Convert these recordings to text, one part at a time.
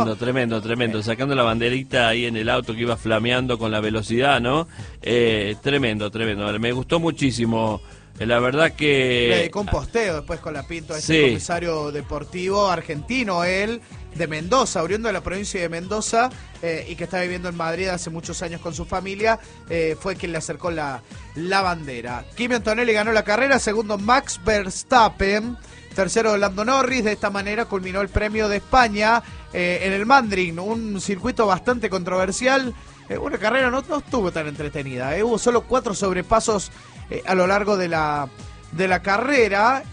tremendo. Sacando la banderita ahí en el auto que iba flameando con la velocidad, ¿no? Tremendo. Me gustó muchísimo. La verdad que... Le dedicó un posteo después con la Pinto a este comisario deportivo argentino, él, de Mendoza, oriundo de la provincia de Mendoza, y que está viviendo en Madrid hace muchos años con su familia, fue quien le acercó la bandera. Kimi Antonelli ganó la carrera, segundo Max Verstappen, tercero Lando Norris. De esta manera culminó el premio de España en el Mandring, un circuito bastante controversial. Una carrera no estuvo tan entretenida, hubo solo 4 sobrepasos a lo largo de la carrera.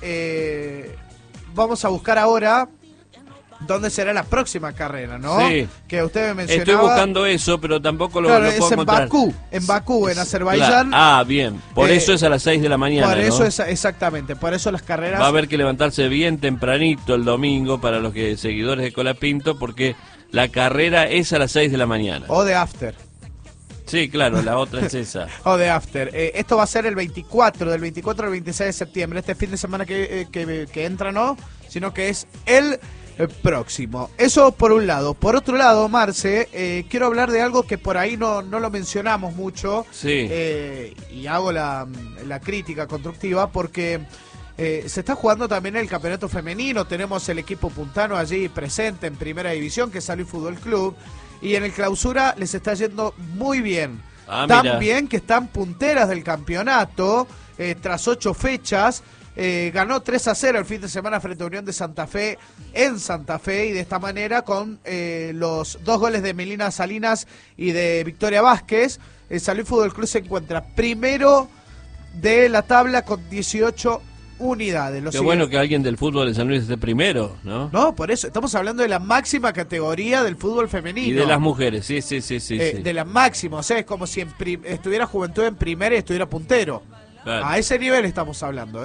Vamos a buscar ahora dónde será la próxima carrera, ¿no? Sí. Que usted me mencionaba. Estoy buscando eso, pero tampoco lo puedo encontrar. En Bakú, en Azerbaiyán. Ah, bien. Por eso es a las 6 de la mañana, Por eso ¿no? es, exactamente. Por eso las carreras... Va a haber que levantarse bien tempranito el domingo para los seguidores de Colapinto, porque la carrera es a las 6 de la mañana. O de after. Sí, claro, la otra es esa. O de after. Esto va a ser del 24 al 26 de septiembre. Este fin de semana que entra, no, sino que es el próximo. Eso por un lado. Por otro lado, Marce, quiero hablar de algo que por ahí no lo mencionamos mucho. Sí. Y hago la crítica constructiva porque se está jugando también el campeonato femenino. Tenemos el equipo puntano allí presente en primera división, que es San Luis Fútbol Club. Y en el clausura les está yendo muy bien. Tan bien que están punteras del campeonato tras 8 fechas. Ganó 3-0 el fin de semana frente a Unión de Santa Fe en Santa Fe, y de esta manera con los 2 goles de Melina Salinas y de Victoria Vázquez, San Luis Fútbol Club se encuentra primero de la tabla con 18 unidades. Qué bueno que alguien del fútbol de San Luis esté primero, ¿no? No, por eso, estamos hablando de la máxima categoría del fútbol femenino. Y de las mujeres, sí. De la máxima, o sea, es como si estuviera Juventud en primera y estuviera puntero. Claro. A ese nivel estamos hablando.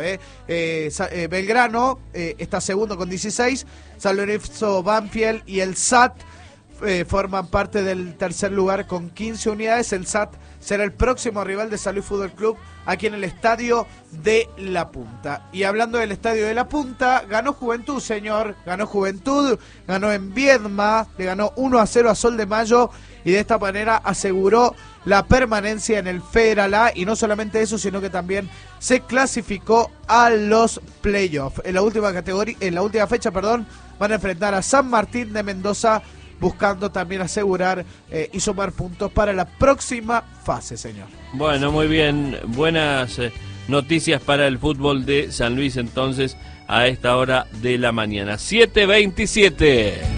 Belgrano está segundo con 16, San Lorenzo, Banfield y el SAT forman parte del tercer lugar con 15 unidades. El SAT será el próximo rival de San Luis Fútbol Club aquí en el Estadio de La Punta. Y hablando del Estadio de La Punta, ganó Juventud, señor. Ganó en Viedma, le ganó 1-0 a Sol de Mayo, y de esta manera aseguró la permanencia en el Federal A, y no solamente eso, sino que también se clasificó a los playoffs. En la última fecha, van a enfrentar a San Martín de Mendoza, buscando también asegurar y sumar puntos para la próxima fase, señor. Bueno, muy bien, buenas noticias para el fútbol de San Luis entonces a esta hora de la mañana. 7:27.